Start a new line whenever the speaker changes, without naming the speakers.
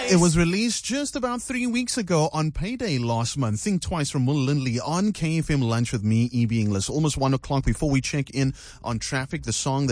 It was released just about 3 weeks ago on Payday last month. Think Twice from Will Lindley on KFM Lunch with me, EB English. Almost 1 o'clock. Before we check in on traffic, the song that